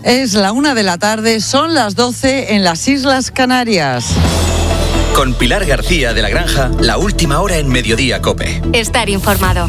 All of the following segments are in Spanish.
Es la 1:00 p.m, son las 12 en las Islas Canarias. Con Pilar García de la Granja, la última hora en Mediodía COPE. Estar informado.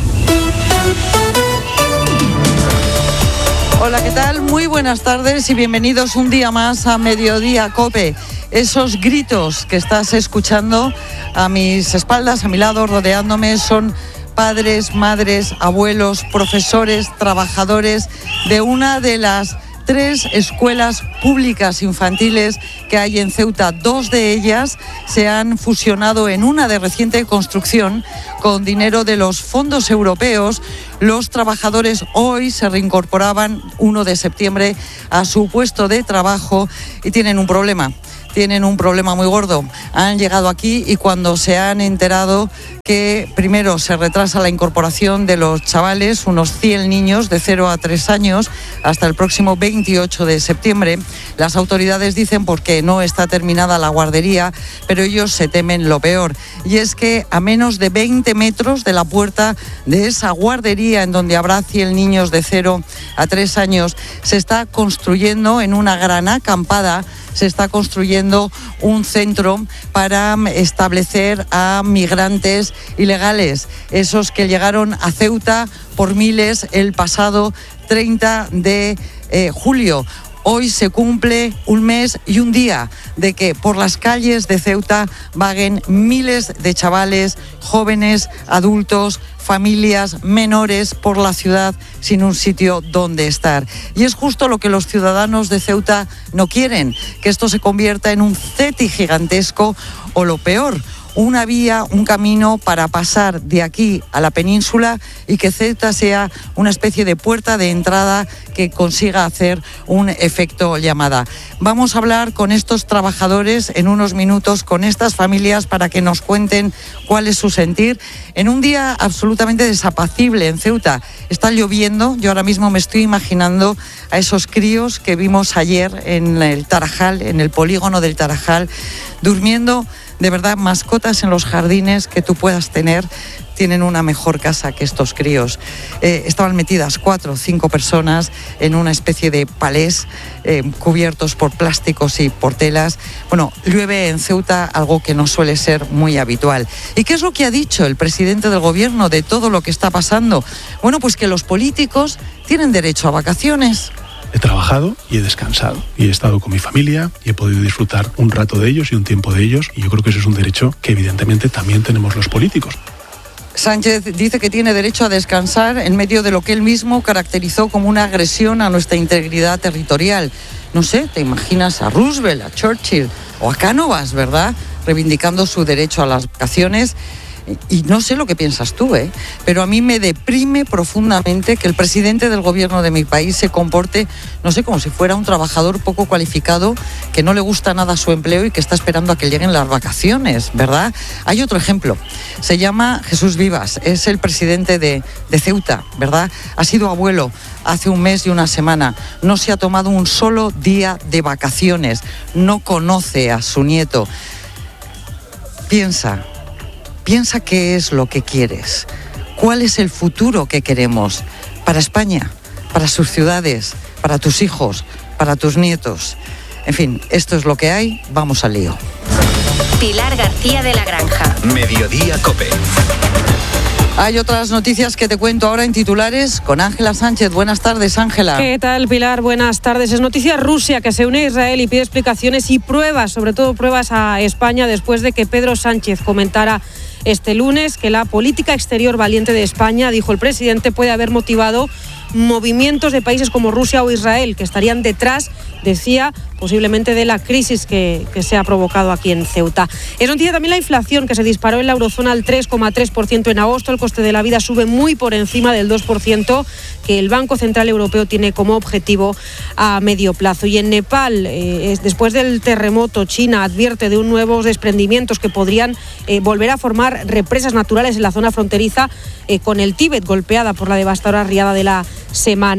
Hola, ¿qué tal? Muy buenas tardes y bienvenidos un día más a Mediodía COPE. Esos gritos que estás escuchando a mis espaldas, a mi lado, rodeándome, son padres, madres, abuelos, profesores, trabajadores de una de las 3 escuelas públicas infantiles que hay en Ceuta. 2 de ellas se han fusionado en una de reciente construcción con dinero de los fondos europeos. Los trabajadores hoy se reincorporaban 1 de septiembre a su puesto de trabajo y tienen un problema. Tienen un problema muy gordo. Han llegado aquí y cuando se han enterado que primero se retrasa la incorporación de los chavales, unos 100 niños de 0 a 3 años, hasta el próximo 28 de septiembre, las autoridades dicen porque no está terminada la guardería, pero ellos se temen lo peor. Y es que a menos de 20 metros de la puerta de esa guardería en donde habrá 100 niños de 0 a 3 años, se está construyendo en una gran acampada, se está construyendo un centro para establecer a migrantes ilegales, esos que llegaron a Ceuta por miles el pasado 30 de julio. Hoy se cumple un mes y un día de que por las calles de Ceuta vaguen miles de chavales, jóvenes, adultos, familias, menores por la ciudad sin un sitio donde estar. Y es justo lo que los ciudadanos de Ceuta no quieren, que esto se convierta en un CETI gigantesco o lo peor, una vía, un camino para pasar de aquí a la península y que Ceuta sea una especie de puerta de entrada que consiga hacer un efecto llamada. Vamos a hablar con estos trabajadores en unos minutos, con estas familias, para que nos cuenten cuál es su sentir en un día absolutamente desapacible en Ceuta. Está lloviendo, yo ahora mismo me estoy imaginando a esos críos que vimos ayer en el Tarajal, en el polígono del Tarajal, durmiendo. De verdad, mascotas en los jardines que tú puedas tener tienen una mejor casa que estos críos. Estaban metidas 4 o 5 personas en una especie de palés cubiertos por plásticos y por telas. Bueno, llueve en Ceuta, algo que no suele ser muy habitual. ¿Y qué es lo que ha dicho el presidente del gobierno de todo lo que está pasando? Bueno, pues que los políticos tienen derecho a vacaciones. He trabajado y he descansado y he estado con mi familia y he podido disfrutar un rato de ellos y un tiempo de ellos, y yo creo que eso es un derecho que evidentemente también tenemos los políticos. Sánchez dice que tiene derecho a descansar en medio de lo que él mismo caracterizó como una agresión a nuestra integridad territorial. No sé, te imaginas a Roosevelt, a Churchill o a Cánovas, ¿verdad?, reivindicando su derecho a las vacaciones. Y no sé lo que piensas tú, pero a mí me deprime profundamente que el presidente del gobierno de mi país se comporte, no sé, como si fuera un trabajador poco cualificado, que no le gusta nada su empleo y que está esperando a que lleguen las vacaciones, ¿verdad? Hay otro ejemplo, se llama Jesús Vivas, es el presidente de Ceuta, ¿verdad? Ha sido abuelo hace un mes y una semana, no se ha tomado un solo día de vacaciones, no conoce a su nieto. Piensa qué es lo que quieres, cuál es el futuro que queremos para España, para sus ciudades, para tus hijos, para tus nietos. En fin, esto es lo que hay, vamos al lío. Pilar García de la Granja. Mediodía COPE. Hay otras noticias que te cuento ahora en titulares con Ángela Sánchez. Buenas tardes, Ángela. ¿Qué tal, Pilar? Buenas tardes. Es noticia Rusia, que se une a Israel y pide explicaciones y pruebas, sobre todo pruebas a España, después de que Pedro Sánchez comentara este lunes que la política exterior valiente de España, dijo el presidente, puede haber motivado movimientos de países como Rusia o Israel, que estarían detrás, decía, posiblemente de la crisis que se ha provocado aquí en Ceuta. Es noticia también la inflación, que se disparó en la eurozona al 3,3% en agosto. El coste de la vida sube muy por encima del 2% que el Banco Central Europeo tiene como objetivo a medio plazo. Y en Nepal, después del terremoto, China advierte de nuevos desprendimientos que podrían volver a formar represas naturales en la zona fronteriza con el Tíbet, golpeada por la devastadora riada de la semana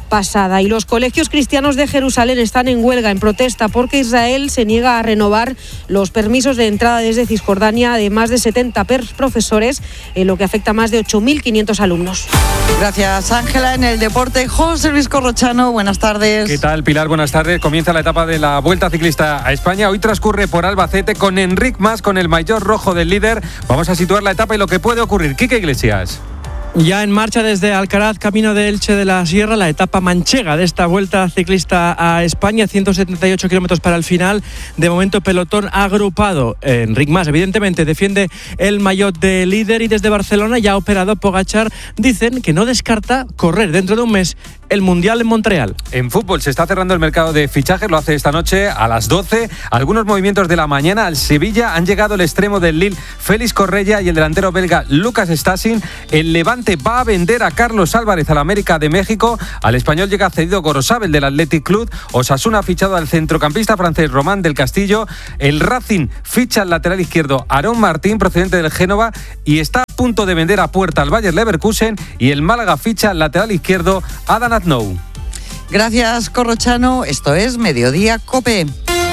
pasada. Y los colegios cristianos de Jerusalén están en huelga, en protesta, porque Israel se niega a renovar los permisos de entrada desde Cisjordania de más de 70 profesores, en lo que afecta a más de 8.500 alumnos. Gracias, Ángela. En el deporte, José Luis Corrochano, buenas tardes. ¿Qué tal, Pilar? Buenas tardes. Comienza la etapa de la Vuelta Ciclista a España. Hoy transcurre por Albacete con Enric Mas, con el maillot rojo del líder. Vamos a situar la etapa y lo que puede ocurrir. Quique Iglesias. Ya en marcha desde Alcaraz, camino de Elche de la Sierra, la etapa manchega de esta Vuelta Ciclista a España, 178 kilómetros para el final. De momento, pelotón agrupado. Enric Mas, evidentemente, defiende el maillot de líder, y desde Barcelona, ya operado Pogačar, dicen que no descarta correr dentro de un mes el Mundial en Montreal. En fútbol se está cerrando el mercado de fichajes, lo hace esta noche a las 12. Algunos movimientos de la mañana. Al Sevilla han llegado el extremo del Lille, Félix Correia, y el delantero belga Lucas Stasin. El Levante va a vender a Carlos Álvarez al América de México. Al Español llega cedido Gorosabel del Athletic Club. Osasuna ha fichado al centrocampista francés Román del Castillo. El Racing ficha al lateral izquierdo Aarón Martín, procedente del Génova, y está a punto de vender a puerta al Bayer Leverkusen. Y el Málaga ficha al lateral izquierdo Adam Aznou. Gracias, Corrochano. Esto es Mediodía COPE.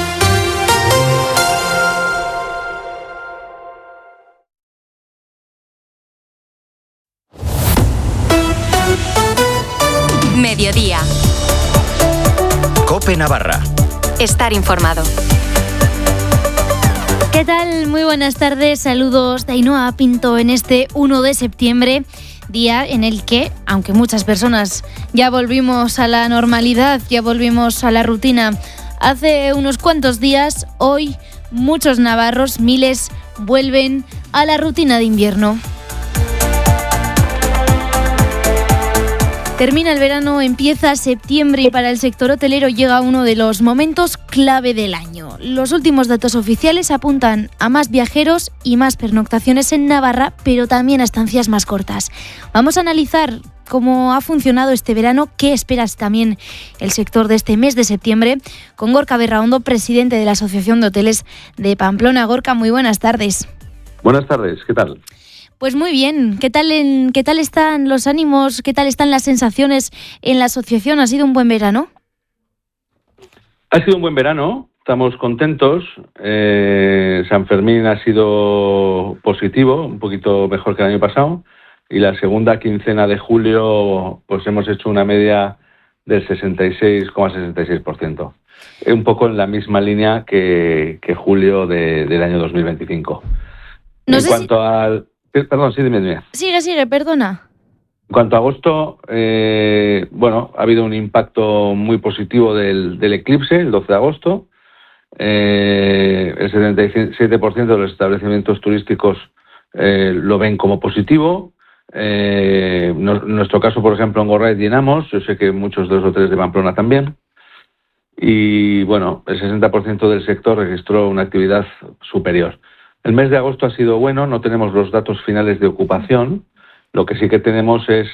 Mediodía. COPE Navarra. Estar informado. ¿Qué tal? Muy buenas tardes. Saludos de Ainhoa Pinto en este 1 de septiembre, día en el que, aunque muchas personas ya volvimos a la normalidad, ya volvimos a la rutina hace unos cuantos días, hoy muchos navarros, miles, vuelven a la rutina de invierno. Termina el verano, empieza septiembre, y para el sector hotelero llega uno de los momentos clave del año. Los últimos datos oficiales apuntan a más viajeros y más pernoctaciones en Navarra, pero también a estancias más cortas. Vamos a analizar cómo ha funcionado este verano, qué esperas también el sector de este mes de septiembre, con Gorka Berraondo, presidente de la Asociación de Hoteles de Pamplona. Gorka, muy buenas tardes. Buenas tardes, ¿qué tal? Pues muy bien. ¿Qué tal están los ánimos? ¿Qué tal están las sensaciones en la asociación? ¿Ha sido un buen verano? Ha sido un buen verano, estamos contentos. San Fermín ha sido positivo, un poquito mejor que el año pasado. Y la segunda quincena de julio, pues hemos hecho una media del 66,66%. Un poco en la misma línea que julio del año 2025. En cuanto al... Perdón, sí, dime. Sigue, perdona. En cuanto a agosto, ha habido un impacto muy positivo del eclipse, el 12 de agosto. El 77% de los establecimientos turísticos lo ven como positivo. En nuestro caso, por ejemplo, en Gorraiz llenamos. Yo sé que muchos de los hoteles de Pamplona también. Y bueno, el 60% del sector registró una actividad superior. El mes de agosto ha sido bueno, no tenemos los datos finales de ocupación. Lo que sí que tenemos es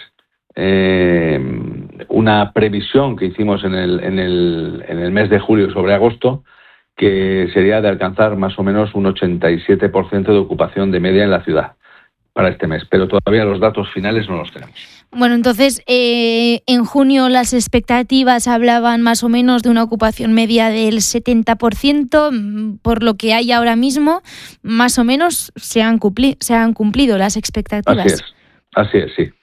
una previsión que hicimos en el mes de julio sobre agosto, que sería de alcanzar más o menos un 87% de ocupación de media en la ciudad para este mes, pero todavía los datos finales no los tenemos. Bueno, entonces, en junio las expectativas hablaban más o menos de una ocupación media del 70%, por lo que hay ahora mismo, más o menos se han cumplido las expectativas. Así es, sí.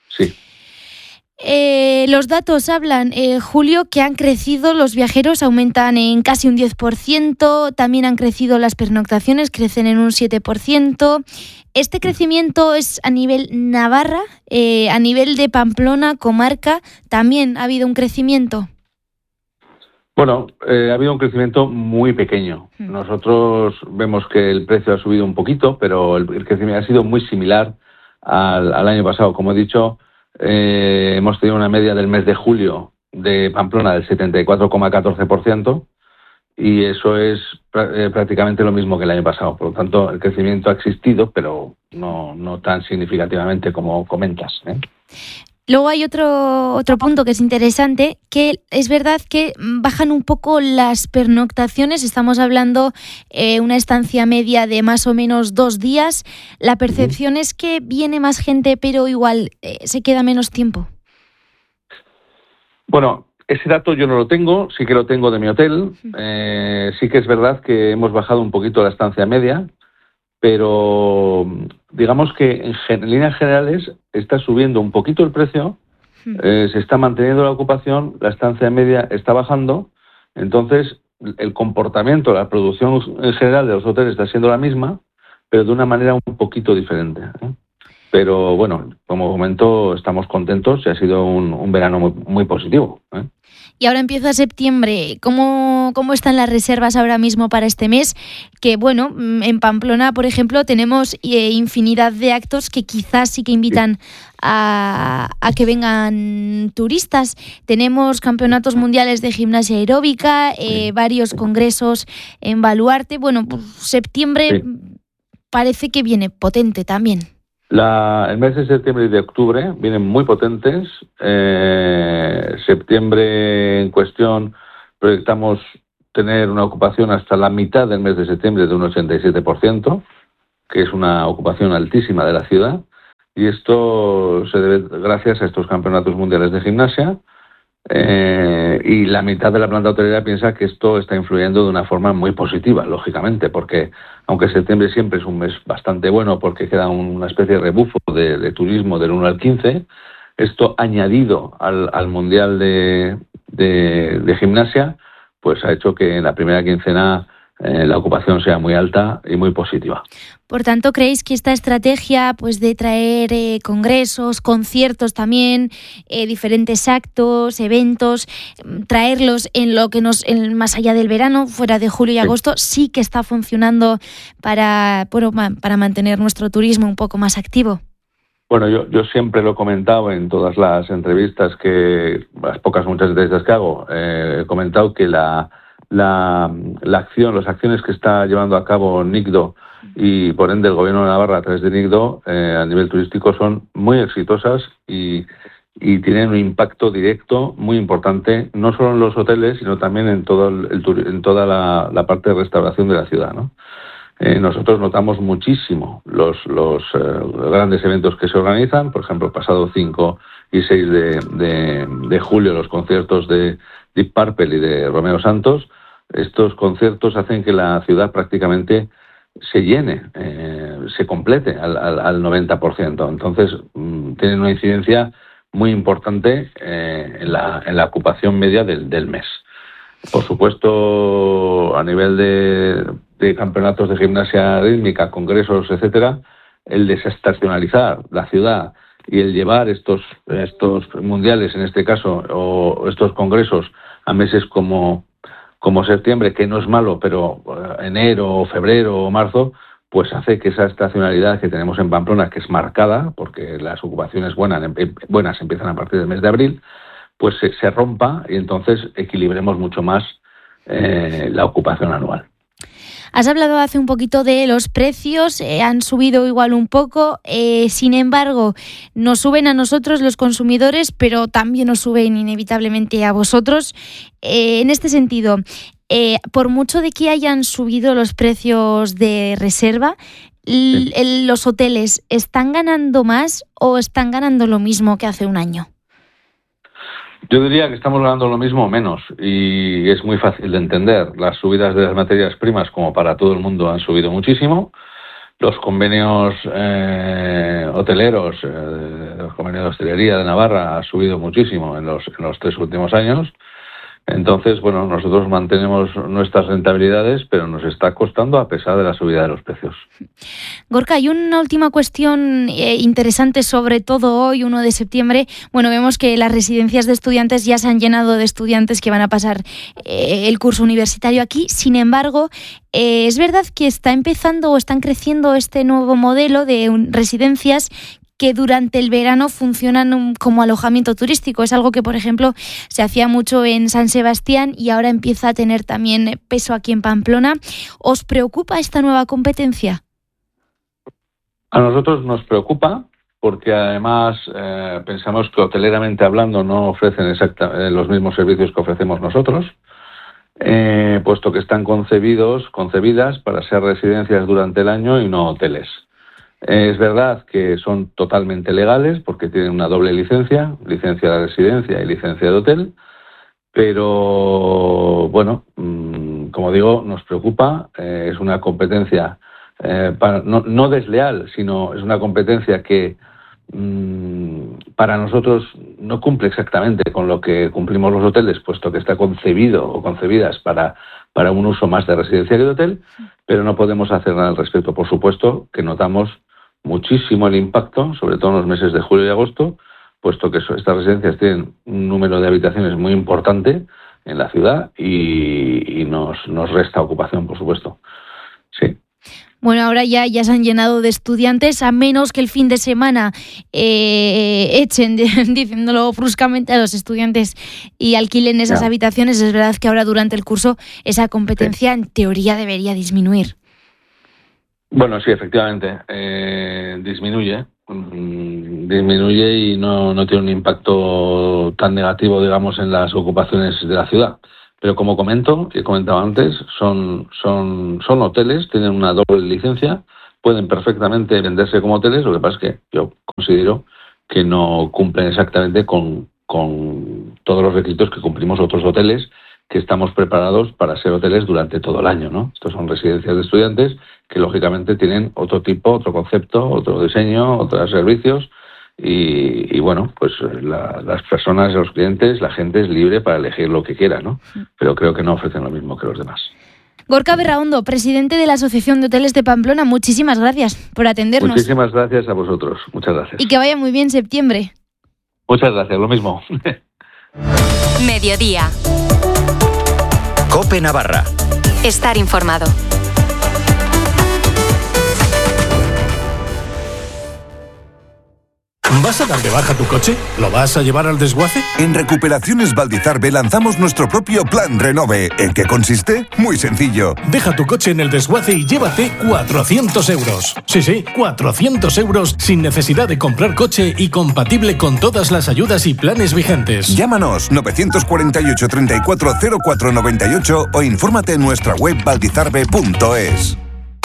Los datos hablan, Julio, que han crecido los viajeros, aumentan en casi un 10%, también han crecido las pernoctaciones, crecen en un 7%. ¿Este crecimiento es a nivel Navarra, a nivel de Pamplona, comarca, también ha habido un crecimiento? Bueno, ha habido un crecimiento muy pequeño. Nosotros vemos que el precio ha subido un poquito, pero el crecimiento ha sido muy similar al año pasado. Como he dicho, hemos tenido una media del mes de julio de Pamplona del 74,14%, y eso es prácticamente lo mismo que el año pasado. Por lo tanto, el crecimiento ha existido, pero no tan significativamente como comentas, ¿eh? Luego hay otro punto que es interesante, que es verdad que bajan un poco las pernoctaciones. Estamos hablando una estancia media de más o menos 2 días. La percepción es que viene más gente, pero igual se queda menos tiempo. Bueno, ese dato yo no lo tengo, sí que lo tengo de mi hotel. Sí que es verdad que hemos bajado un poquito la estancia media, pero digamos que en líneas generales está subiendo un poquito el precio, se está manteniendo la ocupación, la estancia media está bajando, entonces el comportamiento, la producción en general de los hoteles está siendo la misma, pero de una manera un poquito diferente, ¿eh? Pero bueno, como comento, estamos contentos y ha sido un verano muy positivo, ¿eh? Y ahora empieza septiembre. ¿Cómo están las reservas ahora mismo para este mes? Que bueno, en Pamplona, por ejemplo, tenemos infinidad de actos que quizás sí que invitan a que vengan turistas. Tenemos campeonatos mundiales de gimnasia aeróbica, varios congresos en Baluarte. Bueno, pues septiembre parece que viene potente también. El mes de septiembre y de octubre vienen muy potentes. Septiembre en cuestión proyectamos tener una ocupación hasta la mitad del mes de septiembre de un 87%, que es una ocupación altísima de la ciudad. Y esto se debe gracias a estos campeonatos mundiales de gimnasia. Y la mitad de la planta hotelera piensa que esto está influyendo de una forma muy positiva, lógicamente, porque aunque septiembre siempre es un mes bastante bueno porque queda una especie de rebufo de turismo del 1 al 15, esto añadido al Mundial de Gimnasia, pues ha hecho que en la primera quincena la ocupación sea muy alta y muy positiva. Por tanto, ¿creéis que esta estrategia pues de traer congresos, conciertos también, diferentes actos, eventos, traerlos en lo que más allá del verano, fuera de julio y agosto, sí que está funcionando para mantener nuestro turismo un poco más activo? Bueno, yo siempre lo he comentado en todas las entrevistas las muchas entrevistas que hago, he comentado que las acciones que está llevando a cabo NICDO y por ende el Gobierno de Navarra a través de NICDO a nivel turístico son muy exitosas y tienen un impacto directo muy importante, no solo en los hoteles, sino también en toda la parte de restauración de la ciudad, ¿no? Nosotros notamos muchísimo los grandes eventos que se organizan, por ejemplo, pasado 5 y 6 de julio, los conciertos de Deep Purple y de Romeo Santos. Estos conciertos hacen que la ciudad prácticamente se llene, se complete al 90%. Entonces, tienen una incidencia muy importante en la ocupación media del mes. Por supuesto, a nivel de campeonatos de gimnasia rítmica, congresos, etcétera, el desestacionalizar la ciudad y el llevar estos mundiales, en este caso, o estos congresos a meses como septiembre, que no es malo, pero enero, febrero o marzo, pues hace que esa estacionalidad que tenemos en Pamplona, que es marcada, porque las ocupaciones buenas empiezan a partir del mes de abril, pues se rompa y entonces equilibremos mucho más la ocupación anual. Has hablado hace un poquito de los precios, han subido igual un poco, sin embargo, nos suben a nosotros los consumidores, pero también nos suben inevitablemente a vosotros. En este sentido, por mucho de que hayan subido los precios de reserva, ¿los hoteles están ganando más o están ganando lo mismo que hace un año? Yo diría que estamos ganando lo mismo o menos, y es muy fácil de entender. Las subidas de las materias primas, como para todo el mundo, han subido muchísimo. Los convenios hoteleros, los convenios de hostelería de Navarra, ha subido muchísimo en los 3 últimos años. Entonces, bueno, nosotros mantenemos nuestras rentabilidades, pero nos está costando a pesar de la subida de los precios. Gorka, hay una última cuestión interesante, sobre todo hoy, 1 de septiembre. Bueno, vemos que las residencias de estudiantes ya se han llenado de estudiantes que van a pasar el curso universitario aquí. Sin embargo, es verdad que está empezando o están creciendo este nuevo modelo de residencias que durante el verano funcionan como alojamiento turístico. Es algo que, por ejemplo, se hacía mucho en San Sebastián y ahora empieza a tener también peso aquí en Pamplona. ¿Os preocupa esta nueva competencia? A nosotros nos preocupa porque además pensamos que hoteleramente hablando no ofrecen los mismos servicios que ofrecemos nosotros, puesto que están concebidas para ser residencias durante el año y no hoteles. Es verdad que son totalmente legales porque tienen una doble licencia de residencia y licencia de hotel, pero bueno, como digo, nos preocupa, es una competencia no desleal, sino es una competencia que para nosotros no cumple exactamente con lo que cumplimos los hoteles, puesto que está concebido o concebidas para un uso más de residencia que de hotel, pero no podemos hacer nada al respecto. Por supuesto que notamos muchísimo el impacto, sobre todo en los meses de julio y agosto, puesto que estas residencias tienen un número de habitaciones muy importante en la ciudad y nos resta ocupación, por supuesto. Sí. Bueno, ahora ya se han llenado de estudiantes, a menos que el fin de semana echen, diciéndolo bruscamente, a los estudiantes y alquilen esas habitaciones. Es verdad que ahora durante el curso esa competencia en teoría debería disminuir. Bueno, sí, efectivamente, disminuye y no tiene un impacto tan negativo, digamos, en las ocupaciones de la ciudad. Pero como he comentado antes, son hoteles, tienen una doble licencia, pueden perfectamente venderse como hoteles, lo que pasa es que yo considero que no cumplen exactamente con todos los requisitos que cumplimos otros hoteles que estamos preparados para ser hoteles durante todo el año, ¿no? Estos son residencias de estudiantes que lógicamente tienen otro tipo, otro concepto, otro diseño, otros servicios y bueno, pues las personas, los clientes, la gente es libre para elegir lo que quiera, ¿no? Pero creo que no ofrecen lo mismo que los demás. Gorka Berraondo, presidente de la Asociación de Hoteles de Pamplona, muchísimas gracias por atendernos. Muchísimas gracias a vosotros, muchas gracias. Y que vaya muy bien septiembre. Muchas gracias, lo mismo. Mediodía. COPE Navarra. Estar informado. ¿Vas a dar de baja tu coche? ¿Lo vas a llevar al desguace? En Recuperaciones Valdizarbe lanzamos nuestro propio Plan Renove. ¿En qué consiste? Muy sencillo. Deja tu coche en el desguace y llévate 400 euros. Sí, 400 euros sin necesidad de comprar coche y compatible con todas las ayudas y planes vigentes. Llámanos 948 34 04 98 o infórmate en nuestra web valdizarbe.es.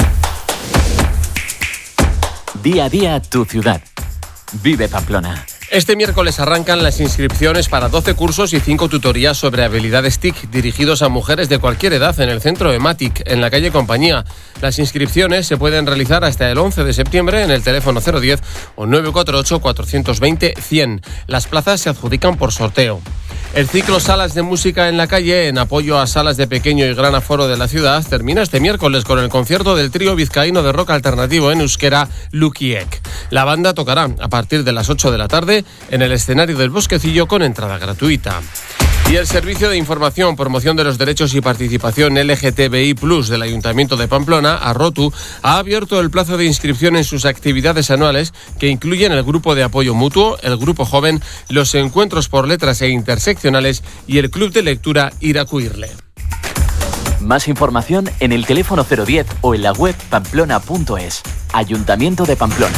Día a día tu ciudad. Vive Pamplona. Este miércoles arrancan las inscripciones para 12 cursos y 5 tutorías sobre habilidades TIC dirigidos a mujeres de cualquier edad en el centro EMATIC, en la calle Compañía. Las inscripciones se pueden realizar hasta el 11 de septiembre en el teléfono 010 o 948 420 100. Las plazas se adjudican por sorteo. El ciclo Salas de Música en la Calle, en apoyo a salas de pequeño y gran aforo de la ciudad, termina este miércoles con el concierto del trío vizcaíno de rock alternativo en euskera, Lukiek. La banda tocará a partir de las 8 de la tarde en el escenario del Bosquecillo con entrada gratuita. Y el Servicio de Información, Promoción de los Derechos y Participación LGTBI+ del Ayuntamiento de Pamplona, Arrotu, ha abierto el plazo de inscripción en sus actividades anuales que incluyen el grupo de apoyo mutuo, el grupo joven, los encuentros por letras e interseccionales y el club de lectura Iracuirle. Más información en el teléfono 010 o en la web pamplona.es. Ayuntamiento de Pamplona.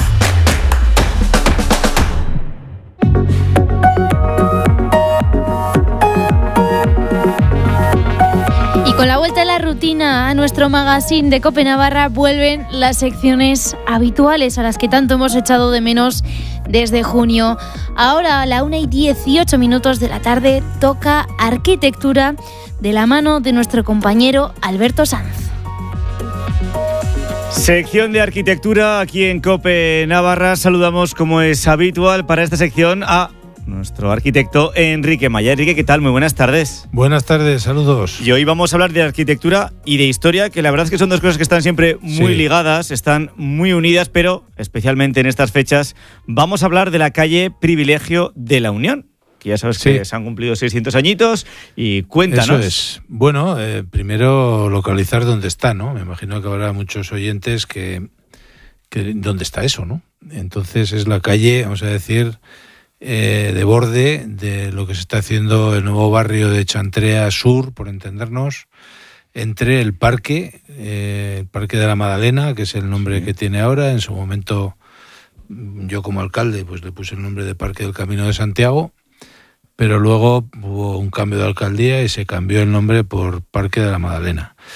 Con la vuelta a la rutina a nuestro magazine de COPE Navarra vuelven las secciones habituales a las que tanto hemos echado de menos desde junio. Ahora a la 1:18 de la tarde toca Arquitectura de la mano de nuestro compañero Alberto Sanz. Sección de Arquitectura aquí en COPE Navarra. Saludamos, como es habitual para esta sección, a nuestro arquitecto Enrique Maya. Enrique, ¿qué tal? Muy buenas tardes. Buenas tardes, saludos. Y hoy vamos a hablar de arquitectura y de historia, que la verdad es que son dos cosas que están siempre muy ligadas, están muy unidas, pero especialmente en estas fechas vamos a hablar de la calle Privilegio de la Unión, que ya sabes que se han cumplido 600 añitos, y cuéntanos. Eso es. Bueno, primero localizar dónde está, ¿no? Me imagino que habrá muchos oyentes que dónde está eso, ¿no? Entonces es la calle, vamos a decir, de borde de lo que se está haciendo el nuevo barrio de Chantrea Sur, por entendernos, entre el parque de la Madalena, que es el nombre que tiene ahora. En su momento yo como alcalde pues le puse el nombre de Parque del Camino de Santiago, pero luego hubo un cambio de alcaldía y se cambió el nombre por Parque de la Madalena.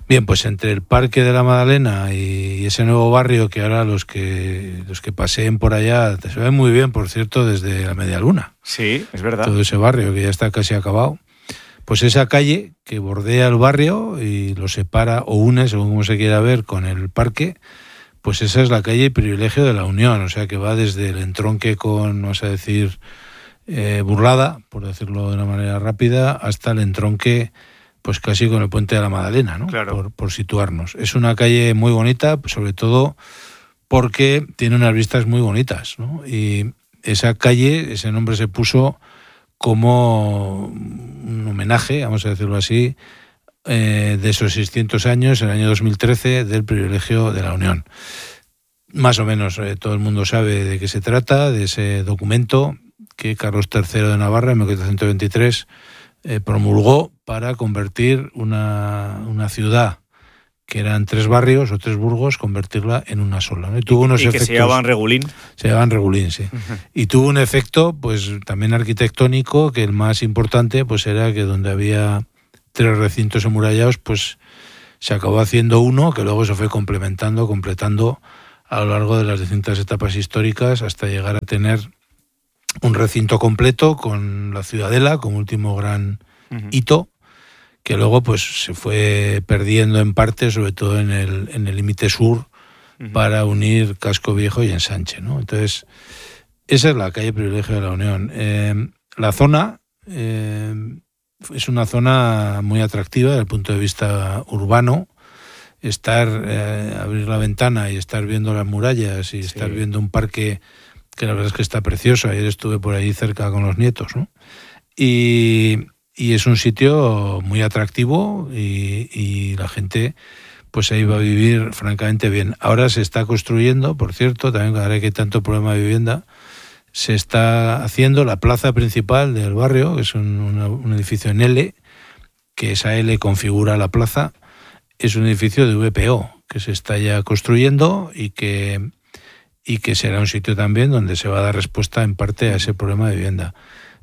Bien, pues entre el Parque de la Madalena y ese nuevo barrio que ahora los que paseen por allá, se ve muy bien, por cierto, desde la media luna. Sí, es verdad. Todo ese barrio que ya está casi acabado. Pues esa calle que bordea el barrio y lo separa o une, según como se quiera ver, con el parque, pues esa es la calle Privilegio de la Unión, o sea que va desde el entronque con, vamos a decir, Burlada, por decirlo de una manera rápida, hasta el entronque pues casi con el Puente de la Magdalena, ¿no? Claro. Por situarnos. Es una calle muy bonita, sobre todo porque tiene unas vistas muy bonitas, ¿no? Y esa calle, ese nombre se puso como un homenaje, vamos a decirlo así, de esos 600 años, el año 2013, del Privilegio de la Unión. Más o menos todo el mundo sabe de qué se trata, de ese documento que Carlos III de Navarra en 1423 promulgó para convertir una ciudad que eran 3 barrios o 3 burgos, convertirla en una sola, ¿no? Y tuvo unos efectos, que se llamaban Regulín. Se llamaban Regulín, sí. Y tuvo un efecto, pues también arquitectónico, que el más importante, pues era que donde había 3 recintos amurallados, pues se acabó haciendo uno, que luego se fue completando a lo largo de las distintas etapas históricas, hasta llegar a tener un recinto completo con la Ciudadela como último gran hito, que luego pues se fue perdiendo en parte, sobre todo en el límite sur, para unir Casco Viejo y Ensanche, ¿no? Entonces, esa es la calle Privilegio de la Unión. La zona es una zona muy atractiva desde el punto de vista urbano. Abrir la ventana y estar viendo las murallas y estar viendo un parque que la verdad es que está precioso. Ayer estuve por ahí cerca con los nietos, ¿no? Y es un sitio muy atractivo y la gente pues ahí va a vivir francamente bien. Ahora se está construyendo, por cierto, también ahora que hay tanto problema de vivienda, se está haciendo la plaza principal del barrio, que es un edificio en L, que esa L configura la plaza. Es un edificio de VPO que se está ya construyendo y que será un sitio también donde se va a dar respuesta en parte a ese problema de vivienda.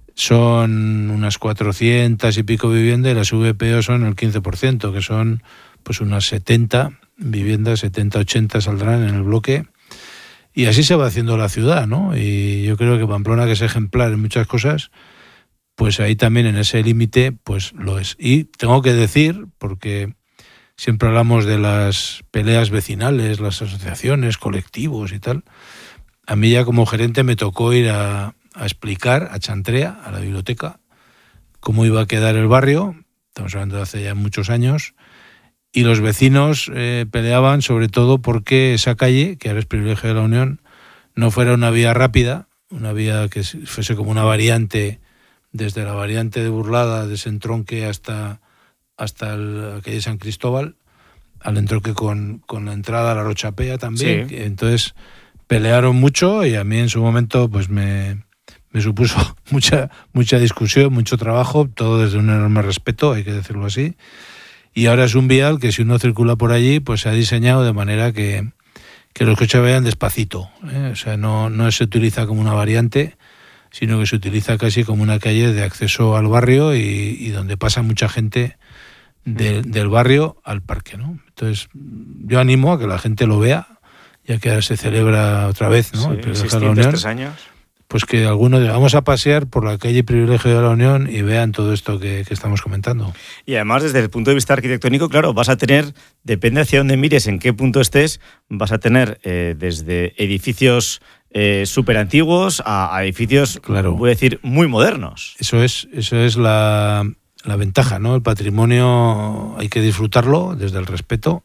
Son unas 400 y pico viviendas y las VPO son el 15%, que son pues unas 70 viviendas, 70, 80 saldrán en el bloque. Y así se va haciendo la ciudad, ¿no? Y yo creo que Pamplona, que es ejemplar en muchas cosas, pues ahí también en ese límite pues lo es. Y tengo que decir, porque siempre hablamos de las peleas vecinales, las asociaciones, colectivos y tal. A mí ya como gerente me tocó ir a explicar a Chantrea, a la biblioteca, cómo iba a quedar el barrio. Estamos hablando de hace ya muchos años. Y los vecinos peleaban sobre todo porque esa calle, que ahora es Privilegio de la Unión, no fuera una vía rápida, una vía que fuese como una variante, desde la variante de Burlada, de ese entronque hasta la calle San Cristóbal, al entronque con la entrada a la Rochapea también. Sí. Entonces pelearon mucho y a mí en su momento pues me supuso mucha discusión, mucho trabajo, todo desde un enorme respeto, hay que decirlo así. Y ahora es un vial que si uno circula por allí pues se ha diseñado de manera que los coches vayan despacito, ¿eh? O sea, no se utiliza como una variante, sino que se utiliza casi como una calle de acceso al barrio y donde pasa mucha gente del barrio al parque, ¿no? Entonces, yo animo a que la gente lo vea, ya que ahora se celebra otra vez, ¿no? Sí, el Privilegio de la Unión. 3 años. Pues que algunos vamos a pasear por la calle Privilegio de la Unión y vean todo esto que estamos comentando. Y además, desde el punto de vista arquitectónico, claro, vas a tener, depende hacia dónde mires, en qué punto estés, vas a tener desde edificios súper antiguos a edificios, claro, voy a decir, muy modernos. Eso es la ventaja, ¿no? El patrimonio hay que disfrutarlo desde el respeto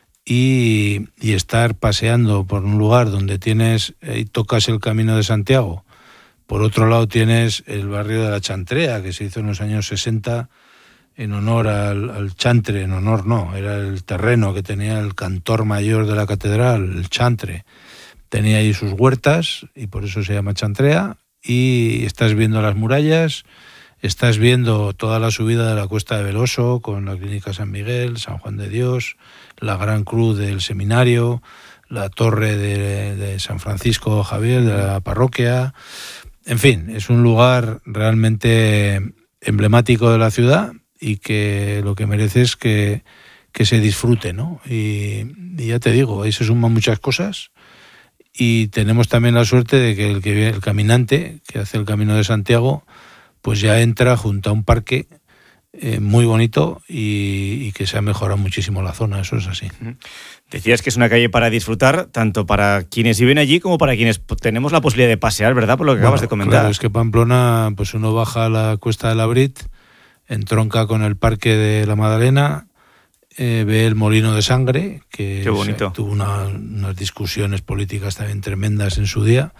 y estar paseando por un lugar donde tocas el Camino de Santiago. Por otro lado tienes el barrio de la Chantrea, que se hizo en los años 60 en honor al chantre, en honor no, era el terreno que tenía el cantor mayor de la catedral, el chantre. Tenía ahí sus huertas y por eso se llama Chantrea, y estás viendo las murallas, estás viendo toda la subida de la Cuesta de Veloso con la Clínica San Miguel, San Juan de Dios, la Gran Cruz del Seminario, la Torre de San Francisco Javier de la parroquia. En fin, es un lugar realmente emblemático de la ciudad y que lo que merece es que que se disfrute, ¿no? Y ya te digo, ahí se suman muchas cosas y tenemos también la suerte de que el caminante que hace el Camino de Santiago pues ya entra junto a un parque muy bonito y que se ha mejorado muchísimo la zona, eso es así. Decías que es una calle para disfrutar, tanto para quienes viven allí como para quienes tenemos la posibilidad de pasear, ¿verdad? Por lo que acabas de comentar. Claro, es que Pamplona, pues uno baja a la Cuesta de la Brit, entronca con el Parque de la Magdalena, ve el Molino de Sangre, que tuvo unas discusiones políticas también tremendas en su día,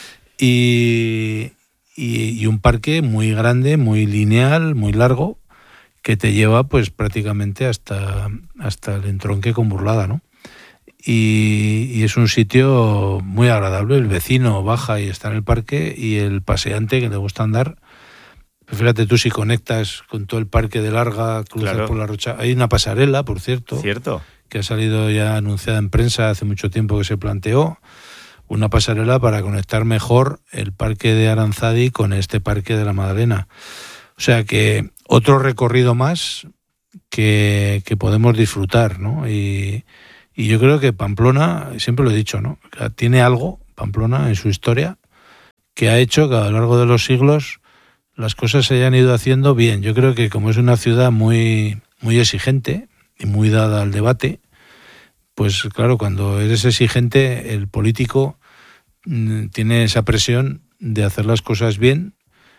y un parque muy grande, muy lineal, muy largo, que te lleva pues prácticamente hasta el entronque con Burlada, ¿no? Y es un sitio muy agradable. El vecino baja y está en el parque, y el paseante que le gusta andar, pues fíjate tú, si conectas con todo el parque de Larga, cruzas por la Rocha. Hay una pasarela, por cierto, que ha salido ya anunciada en prensa hace mucho tiempo que se planteó, una pasarela para conectar mejor el parque de Aranzadi con este parque de la Magdalena. O sea que otro recorrido más que podemos disfrutar, ¿no? Y yo creo que Pamplona, siempre lo he dicho, ¿no? Tiene algo, Pamplona, en su historia, que ha hecho que a lo largo de los siglos las cosas se hayan ido haciendo bien. Yo creo que como es una ciudad muy, muy exigente y muy dada al debate, pues claro, cuando eres exigente, el político tiene esa presión de hacer las cosas bien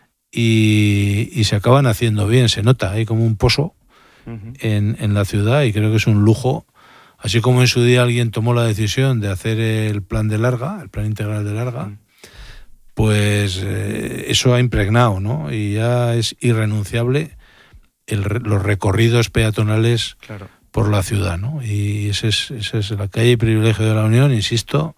y se acaban haciendo bien. Se nota, hay como un pozo en la ciudad, y creo que es un lujo. Así como en su día alguien tomó la decisión de hacer el plan de Larga, el plan integral de Larga, pues eso ha impregnado, ¿no? Y ya es irrenunciable los recorridos peatonales por la ciudad, ¿no? Y esa es la calle Privilegio de la Unión, insisto,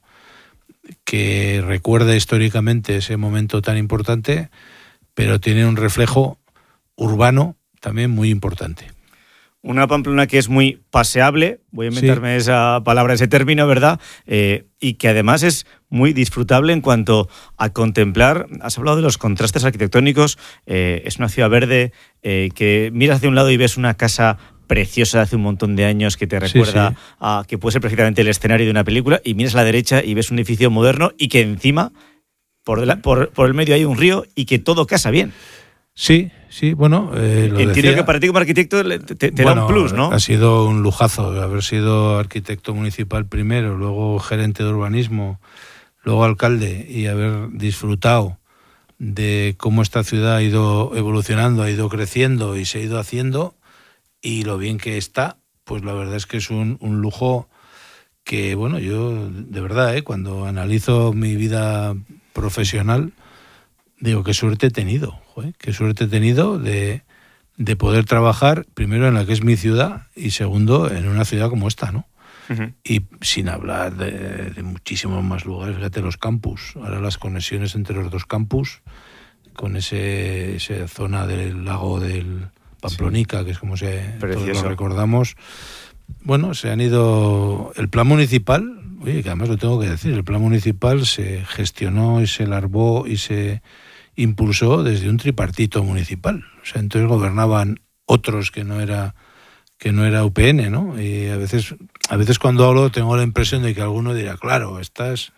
que recuerda históricamente ese momento tan importante, pero tiene un reflejo urbano también muy importante. Una Pamplona que es muy paseable, voy a inventarme esa palabra, ese término, ¿verdad? Y que además es muy disfrutable en cuanto a contemplar. Has hablado de los contrastes arquitectónicos, es una ciudad verde, que miras hacia un lado y ves una casa preciosa de hace un montón de años que te recuerda a que puede ser precisamente el escenario de una película, y miras a la derecha y ves un edificio moderno y que encima, por el medio hay un río y que todo casa bien. Sí, bueno... Entiendo que para ti como arquitecto te da un plus, ¿no? Ha sido un lujazo haber sido arquitecto municipal primero, luego gerente de urbanismo, luego alcalde, y haber disfrutado de cómo esta ciudad ha ido evolucionando, ha ido creciendo y se ha ido haciendo, y lo bien que está, pues la verdad es que es un lujo que, bueno, yo de verdad, cuando analizo mi vida profesional, digo, qué suerte he tenido, qué suerte he tenido de poder trabajar, primero en la que es mi ciudad, y segundo en una ciudad como esta, ¿no? Y sin hablar de muchísimos más lugares. Fíjate, los campus, ahora las conexiones entre los dos campus, con esa zona del lago del Pamplonica, que es como todos lo recordamos. Bueno, se han ido... El plan municipal, oye, que además lo tengo que decir, el plan municipal se gestionó y se larvó y se impulsó desde un tripartito municipal. O sea, entonces gobernaban otros que no era UPN, ¿no? Y a veces cuando hablo tengo la impresión de que alguno dirá, claro, estás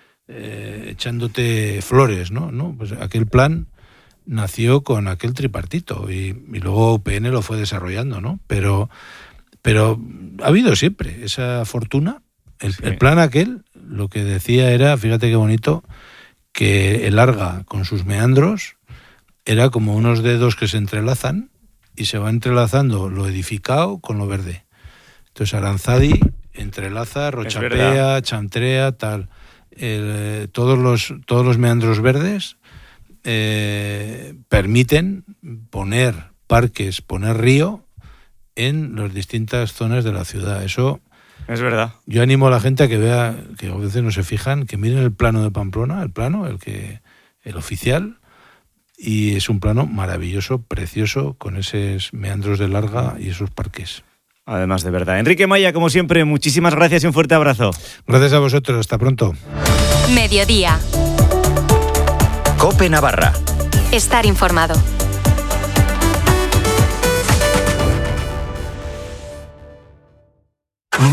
echándote flores, ¿no? No, pues aquel plan nació con aquel tripartito y luego UPN lo fue desarrollando, ¿no? Pero ha habido siempre esa fortuna. El plan aquel, lo que decía era, fíjate qué bonito, que el Larga con sus meandros era como unos dedos que se entrelazan y se va entrelazando lo edificado con lo verde. Entonces Aranzadi entrelaza, Rochapea, Chantrea, tal. Todos los meandros verdes permiten poner parques, poner río en las distintas zonas de la ciudad. Eso es verdad. Yo animo a la gente a que vea, que a veces no se fijan, que miren el plano de Pamplona, el oficial, y es un plano maravilloso, precioso, con esos meandros de Larga y esos parques. Además, de verdad. Enrique Maya, como siempre, muchísimas gracias y un fuerte abrazo. Gracias a vosotros, hasta pronto. Mediodía. COPE Navarra. Estar informado.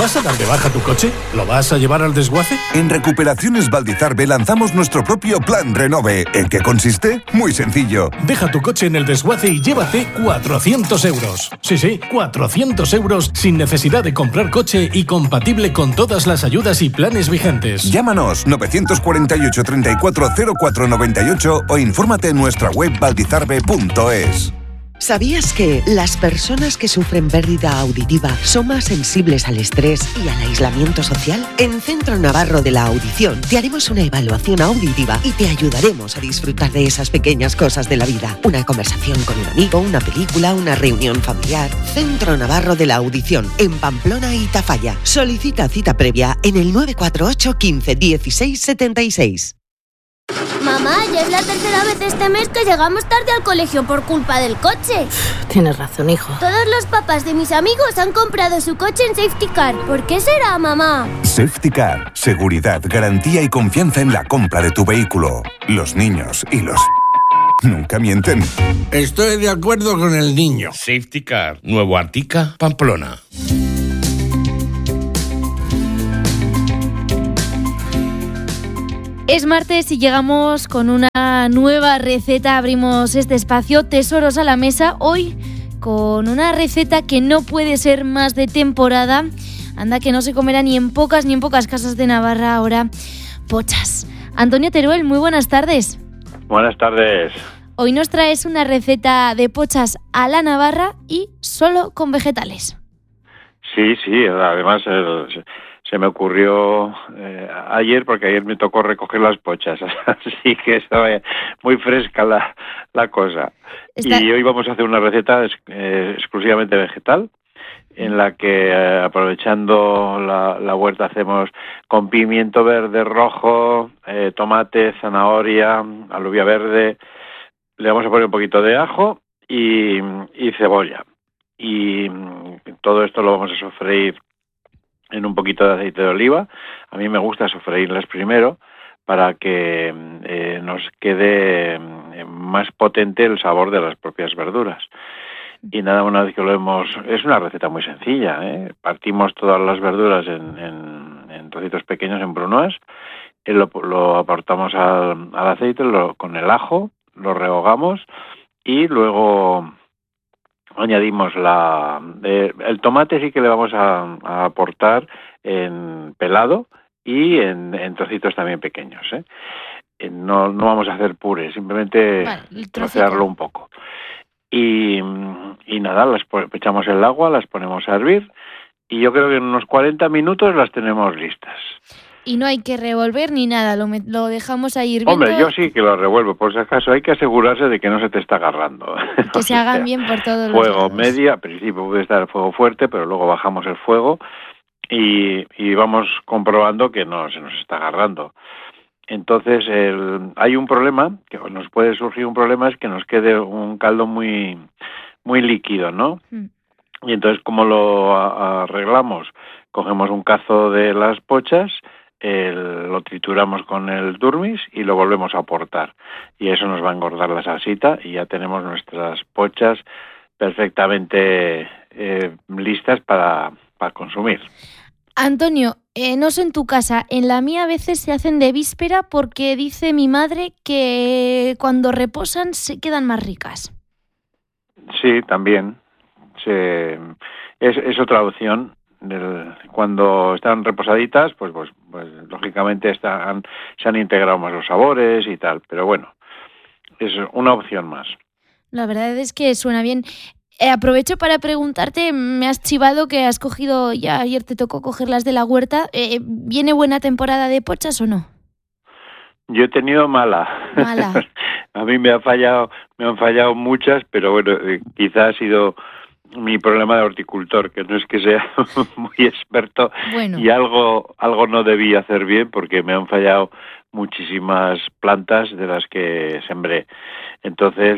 ¿Vas a dar de baja tu coche? ¿Lo vas a llevar al desguace? En Recuperaciones Valdizarbe lanzamos nuestro propio Plan Renove. ¿En qué consiste? Muy sencillo. Deja tu coche en el desguace y llévate 400 euros. Sí, 400 euros sin necesidad de comprar coche y compatible con todas las ayudas y planes vigentes. Llámanos 948 34 04 98 o infórmate en nuestra web valdizarbe.es. ¿Sabías que las personas que sufren pérdida auditiva son más sensibles al estrés y al aislamiento social? En Centro Navarro de la Audición te haremos una evaluación auditiva y te ayudaremos a disfrutar de esas pequeñas cosas de la vida. Una conversación con un amigo, una película, una reunión familiar. Centro Navarro de la Audición, en Pamplona y Tafalla. Solicita cita previa en el 948 15 16 76. Mamá, ya es la tercera vez este mes que llegamos tarde al colegio por culpa del coche. Tienes razón, hijo. Todos los papás de mis amigos han comprado su coche en Safety Car. ¿Por qué será, mamá? Safety Car. Seguridad, garantía y confianza en la compra de tu vehículo. Los niños y los... nunca mienten. Estoy de acuerdo con el niño. Safety Car. Nuevo Artica, Pamplona. Es martes y llegamos con una nueva receta. Abrimos este espacio, Tesoros a la Mesa, hoy con una receta que no puede ser más de temporada. Anda que no se comerá ni en pocas casas de Navarra ahora. Pochas. Antonio Teruel, muy buenas tardes. Buenas tardes. Hoy nos traes una receta de pochas a la Navarra y solo con vegetales. Sí, además se me ocurrió ayer, porque ayer me tocó recoger las pochas, así que estaba muy fresca la cosa. Y hoy vamos a hacer una receta exclusivamente vegetal, en la que aprovechando la huerta hacemos con pimiento verde, rojo, tomate, zanahoria, alubia verde. Le vamos a poner un poquito de ajo y cebolla. Y todo esto lo vamos a sofreír en un poquito de aceite de oliva. A mí me gusta sofreírlas primero para que nos quede más potente el sabor de las propias verduras. Y nada, una vez que lo hemos... Es una receta muy sencilla, ¿eh? Partimos todas las verduras en trocitos pequeños, en brunoise, lo aportamos al aceite con el ajo, lo rehogamos y luego añadimos el tomate. Sí que le vamos a aportar en pelado y en trocitos también pequeños, ¿eh? No vamos a hacer puré, simplemente trocearlo un poco. Y nada, echamos el agua, las ponemos a hervir y yo creo que en unos 40 minutos las tenemos listas. Y no hay que revolver ni nada, lo dejamos ahí hirviendo. Hombre, yo sí que lo revuelvo, por si acaso. Hay que asegurarse de que no se te está agarrando. Que se hagan bien por todos los fuego lados. Media, al principio puede estar el fuego fuerte, pero luego bajamos el fuego y vamos comprobando que no se nos está agarrando. Entonces, hay un problema, que nos puede surgir un problema, es que nos quede un caldo muy, muy líquido, ¿no? Y entonces, ¿cómo lo arreglamos? Cogemos un cazo de las pochas, lo trituramos con el durmis y lo volvemos a aportar. Y eso nos va a engordar la salsita y ya tenemos nuestras pochas perfectamente listas para consumir. Antonio, no sé en tu casa, en la mía a veces se hacen de víspera porque dice mi madre que cuando reposan se quedan más ricas. Sí, también. Es otra opción. Cuando están reposaditas, pues lógicamente se han integrado más los sabores y tal, pero bueno, es una opción más. La verdad es que suena bien. Aprovecho para preguntarte, me has chivado que has cogido, ya ayer te tocó cogerlas de la huerta, ¿viene buena temporada de pochas o no? Yo he tenido mala. A mí me han fallado muchas, pero bueno, quizás ha sido mi problema de horticultor, que no es que sea muy experto, bueno. Y algo no debí hacer bien porque me han fallado muchísimas plantas de las que sembré. Entonces,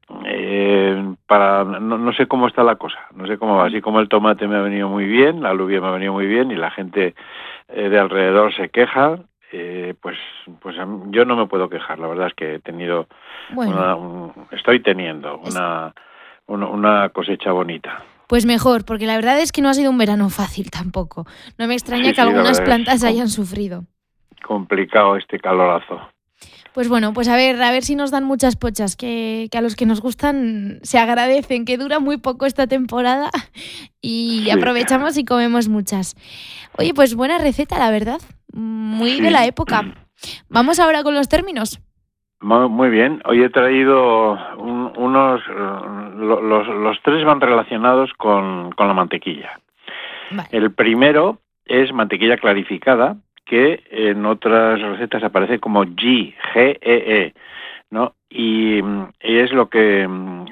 no sé cómo está la cosa, no sé cómo va. Así como el tomate me ha venido muy bien, la alubia me ha venido muy bien y la gente de alrededor se queja, pues yo no me puedo quejar. La verdad es que he tenido estoy teniendo una cosecha bonita. Pues mejor, porque la verdad es que no ha sido un verano fácil tampoco. No me extraña que algunas plantas hayan sufrido. Complicado este calorazo. Pues bueno, pues a ver si nos dan muchas pochas, que a los que nos gustan se agradecen, que dura muy poco esta temporada y aprovechamos y comemos muchas. Oye, pues buena receta, la verdad, muy de la época. Vamos ahora con los términos. Muy bien, hoy he traído los tres van relacionados con la mantequilla. Vale. El primero es mantequilla clarificada, que en otras recetas aparece como G-E-E, ¿no? Y es lo que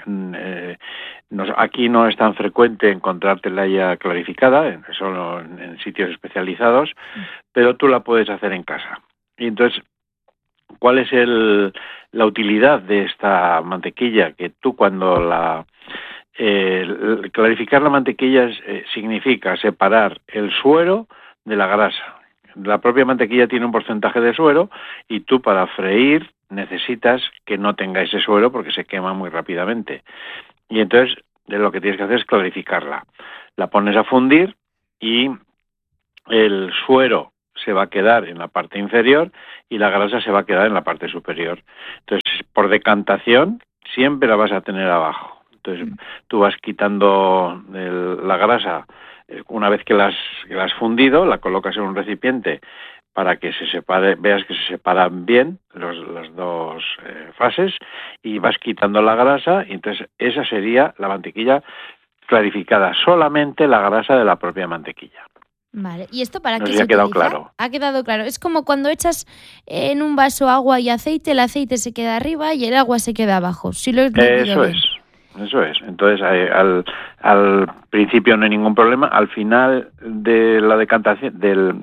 aquí no es tan frecuente encontrártela ya clarificada, solo en sitios especializados, pero tú la puedes hacer en casa. Y entonces, ¿cuál es la utilidad de esta mantequilla? Que tú cuando clarificar la mantequilla significa separar el suero de la grasa. La propia mantequilla tiene un porcentaje de suero y tú para freír necesitas que no tenga ese suero porque se quema muy rápidamente. Y entonces lo que tienes que hacer es clarificarla. La pones a fundir y el suero se va a quedar en la parte inferior y la grasa se va a quedar en la parte superior. Entonces, por decantación, siempre la vas a tener abajo. Entonces, tú vas quitando la grasa. Una vez que la has fundido, la colocas en un recipiente para que se separe, veas que se separan bien las dos fases y vas quitando la grasa y entonces esa sería la mantequilla clarificada, solamente la grasa de la propia mantequilla. Vale, ¿y esto para qué se se ha quedado utiliza? claro. Ha quedado claro. Es como cuando echas en un vaso agua y aceite, el aceite se queda arriba y el agua se queda abajo. Si lo he entendido bien. Eso es. Entonces, al principio no hay ningún problema. Al final de la decantación,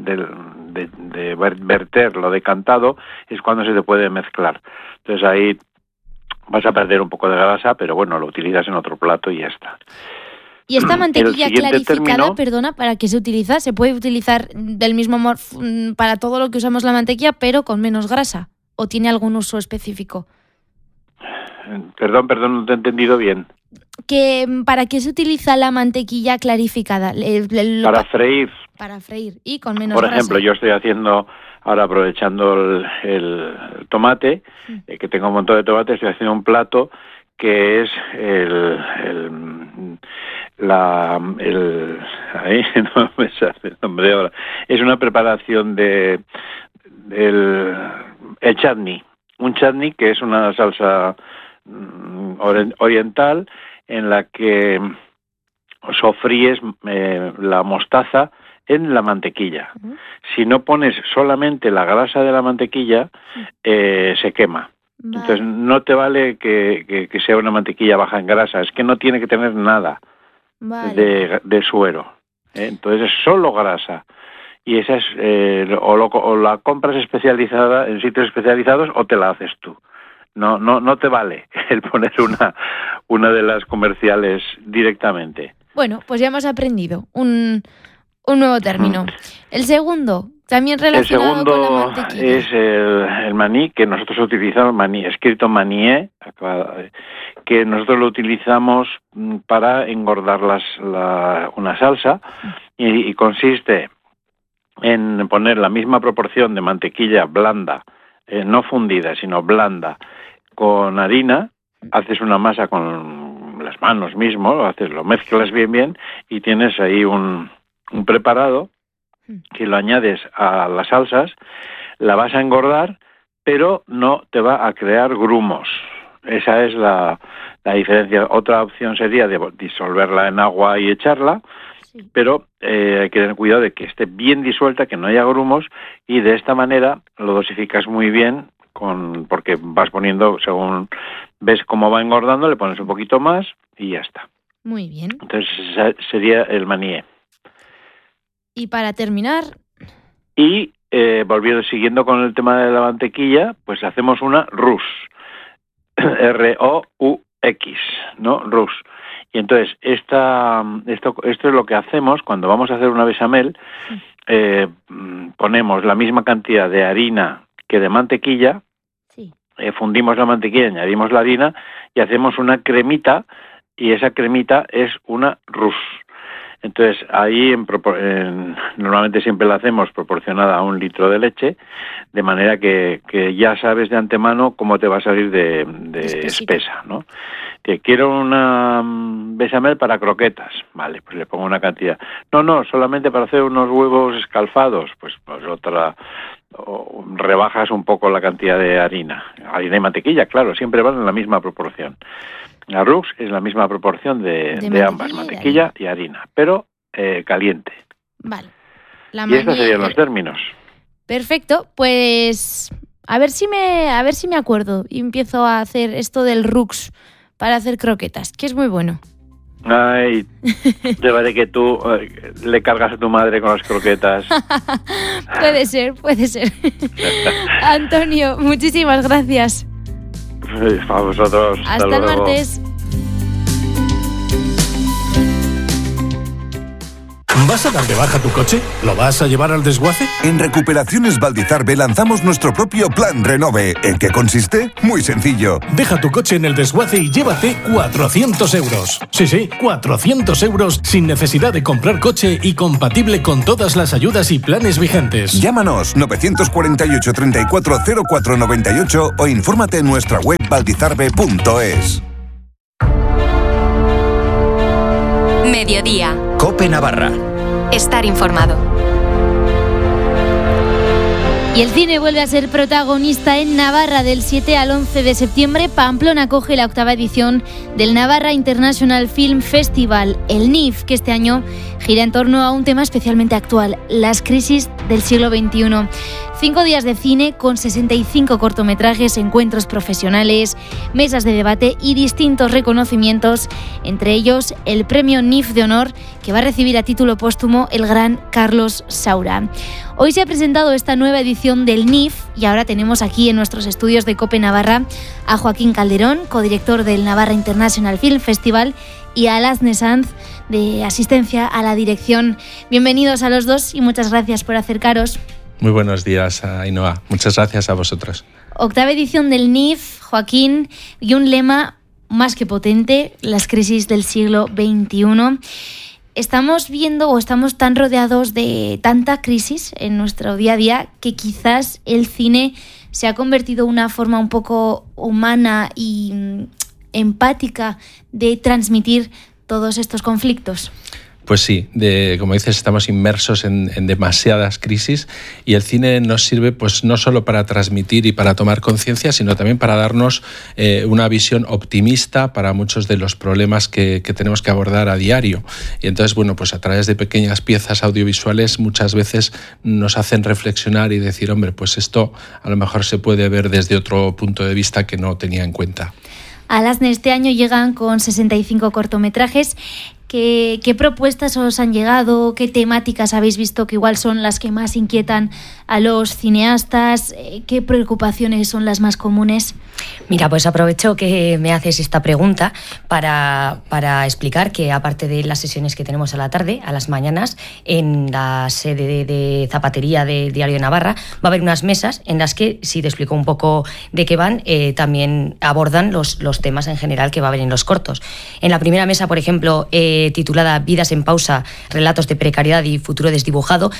de verter lo decantado, es cuando se te puede mezclar. Entonces ahí vas a perder un poco de grasa, pero bueno, lo utilizas en otro plato y ya está. ¿Y esta mantequilla clarificada, término, perdona, para qué se utiliza? ¿Se puede utilizar del mismo modo para todo lo que usamos la mantequilla, pero con menos grasa? ¿O tiene algún uso específico? Perdón, no te he entendido bien. ¿Para qué se utiliza la mantequilla clarificada? Para freír. Para freír y con menos grasa. grasa. Por ejemplo, yo estoy haciendo, ahora aprovechando el tomate, que tengo un montón de tomate, estoy haciendo un plato que es ahí no me sale el nombre ahora. Es una preparación el chutney. Un chutney que es una salsa oriental en la que sofríes la mostaza en la mantequilla. Si no pones solamente la grasa de la mantequilla, se quema. Vale. Entonces no te vale que sea una mantequilla baja en grasa, es que no tiene que tener nada de suero. Entonces es solo grasa. Y esa es o la compras especializada en sitios especializados o te la haces tú. No te vale el poner una de las comerciales directamente. Bueno, pues ya hemos aprendido un nuevo término. El segundo, también relacionado con la mantequilla. Es el maní, que nosotros utilizamos, maní, escrito manié, que nosotros lo utilizamos para engordar una salsa y consiste en poner la misma proporción de mantequilla blanda, no fundida, sino blanda, con harina, haces una masa con las manos mismo, lo mezclas bien y tienes ahí un preparado que lo añades a las salsas, la vas a engordar, pero no te va a crear grumos. Esa es la diferencia. Otra opción sería de disolverla en agua y echarla, pero hay que tener cuidado de que esté bien disuelta, que no haya grumos, y de esta manera lo dosificas muy bien, porque vas poniendo, según ves cómo va engordando, le pones un poquito más y ya está. Muy bien. Entonces ese sería el manié. Y para terminar... Y siguiendo con el tema de la mantequilla, pues hacemos una roux. R-O-U-X, ¿no? Roux. Y entonces, esto es lo que hacemos cuando vamos a hacer una bechamel. Ponemos la misma cantidad de harina que de mantequilla, fundimos la mantequilla, añadimos la harina y hacemos una cremita y esa cremita es una Rux. Entonces, ahí normalmente siempre la hacemos proporcionada a 1 litro de leche, de manera que ya sabes de antemano cómo te va a salir de espesa, ¿no? Que quiero una bechamel para croquetas, vale, pues le pongo una cantidad. No, solamente para hacer unos huevos escalfados, pues otra, o rebajas un poco la cantidad de harina y mantequilla, claro, siempre van en la misma proporción. La Rux es la misma proporción de ambas, mantequilla y harina, pero caliente. Vale. Y estos serían los términos. Perfecto, pues a ver si me acuerdo y empiezo a hacer esto del Rux para hacer croquetas, que es muy bueno. Ay, de verdad que tú le cargas a tu madre con las croquetas. Puede ser. Antonio, muchísimas gracias. A vosotros. Hasta el martes. ¿Vas a dar de baja tu coche? ¿Lo vas a llevar al desguace? En Recuperaciones Valdizarbe lanzamos nuestro propio Plan Renove. ¿En qué consiste? Muy sencillo. Deja tu coche en el desguace y llévate 400 euros. Sí, 400 euros sin necesidad de comprar coche y compatible con todas las ayudas y planes vigentes. Llámanos 948 34 04 98 o infórmate en nuestra web valdizarbe.es. Mediodía. COPE Navarra. Estar informado. Y el cine vuelve a ser protagonista en Navarra del 7 al 11 de septiembre. Pamplona acoge la 8ª edición del Navarra International Film Festival, el NIF, que este año gira en torno a un tema especialmente actual, las crisis del siglo XXI. 5 días de cine con 65 cortometrajes, encuentros profesionales, mesas de debate y distintos reconocimientos, entre ellos el premio NIF de honor que va a recibir a título póstumo el gran Carlos Saura. Hoy se ha presentado esta nueva edición del NIF y ahora tenemos aquí en nuestros estudios de COPE Navarra a Joaquín Calderón, codirector del Navarra International Film Festival, y a Alasne Sanz, de asistencia a la dirección. Bienvenidos a los dos y muchas gracias por acercaros. Muy buenos días, Ainhoa. Muchas gracias a vosotros. 8ª edición del NIF, Joaquín, y un lema más que potente, las crisis del siglo XXI. Estamos viendo o estamos tan rodeados de tanta crisis en nuestro día a día que quizás el cine se ha convertido en una forma un poco humana y empática de transmitir todos estos conflictos. Pues sí, como dices, estamos inmersos en demasiadas crisis y el cine nos sirve pues no solo para transmitir y para tomar conciencia, sino también para darnos una visión optimista para muchos de los problemas que tenemos que abordar a diario. Y entonces, bueno, pues a través de pequeñas piezas audiovisuales muchas veces nos hacen reflexionar y decir, hombre, pues esto a lo mejor se puede ver desde otro punto de vista que no tenía en cuenta. Alasne, este año llegan con 65 cortometrajes. ¿Qué propuestas os han llegado? ¿Qué temáticas habéis visto que igual son las que más inquietan a los cineastas? ¿Qué preocupaciones son las más comunes? Mira, pues aprovecho que me haces esta pregunta para explicar que aparte de las sesiones que tenemos a la tarde, a las mañanas, en la sede de zapatería de Diario de Navarra, va a haber unas mesas en las que, si te explico un poco de qué van, también abordan los temas en general que va a haber en los cortos. En la primera mesa, por ejemplo, titulada Vidas en pausa, relatos de precariedad y futuro desdibujado,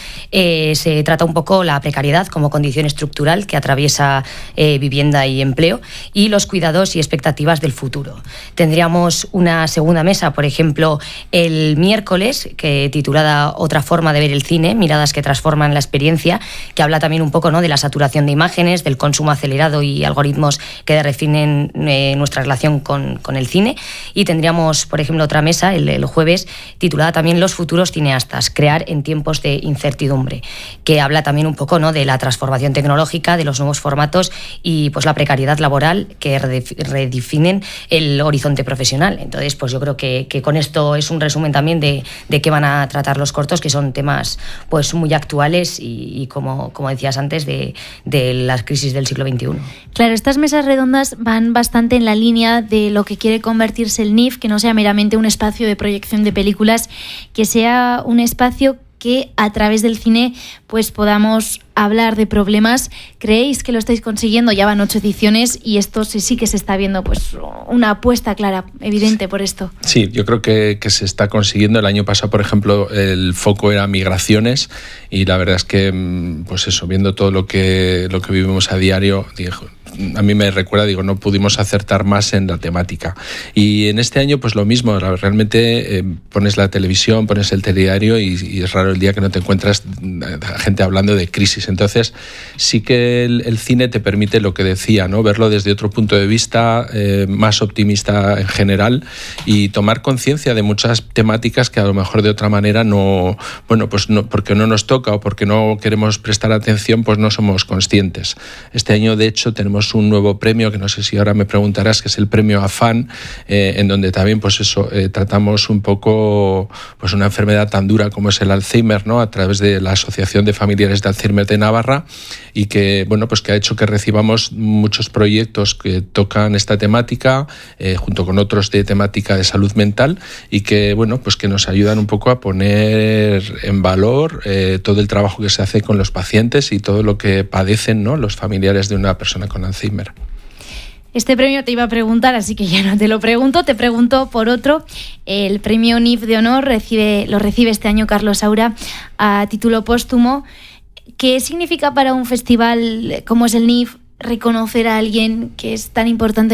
se trata un poco la precariedad como condición estructural que atraviesa vivienda y empleo y los cuidados y expectativas del futuro. Tendríamos una segunda mesa, por ejemplo, el miércoles, titulada Otra forma de ver el cine, miradas que transforman la experiencia, que habla también un poco, ¿no?, de la saturación de imágenes, del consumo acelerado y algoritmos que definen nuestra relación con el cine. Y tendríamos, por ejemplo, otra mesa, el jueves, titulada también Los futuros cineastas, crear en tiempos de incertidumbre, que habla también un poco, ¿no?, de la transformación tecnológica, de los nuevos formatos y pues la precariedad laboral que redefinen el horizonte profesional. Entonces, pues yo creo que con esto es un resumen también de qué van a tratar los cortos, que son temas pues muy actuales y como decías antes, de las crisis del siglo XXI. Claro, estas mesas redondas van bastante en la línea de lo que quiere convertirse el NIF, que no sea meramente un espacio de proyección de películas, que sea un espacio que a través del cine pues podamos hablar de problemas ¿Creéis que lo estáis consiguiendo? Ya van 8 ediciones y esto sí que se está viendo pues una apuesta clara, evidente por esto. Sí, yo creo que se está consiguiendo. El año pasado, por ejemplo, el foco era migraciones y la verdad es que, pues eso, viendo todo lo que vivimos a diario, a mí me recuerda, no pudimos acertar más en la temática. Y en este año, pues lo mismo, realmente pones la televisión, pones el telediario y es raro el día que no te encuentras gente hablando de crisis. Entonces, sí que el cine te permite lo que decía, ¿no? Verlo desde otro punto de vista, más optimista en general y tomar conciencia de muchas temáticas que a lo mejor de otra manera porque no nos toca o porque no queremos prestar atención, pues no somos conscientes. Este año, de hecho, tenemos un nuevo premio que no sé si ahora me preguntarás, que es el premio AFAN, en donde también tratamos un poco pues una enfermedad tan dura como es el Alzheimer, ¿no? A través de la Asociación de Familiares de Alzheimer de Navarra, y que que ha hecho que recibamos muchos proyectos que tocan esta temática junto con otros de temática de salud mental y que que nos ayudan un poco a poner en valor todo el trabajo que se hace con los pacientes y todo lo que padecen, ¿no? Los familiares de una persona con Alzheimer. Este premio te iba a preguntar, así que ya no te lo pregunto, te pregunto por otro. El premio NIF de honor lo recibe este año Carlos Saura a título póstumo. ¿Qué significa para un festival como es el NIF reconocer a alguien que es tan importante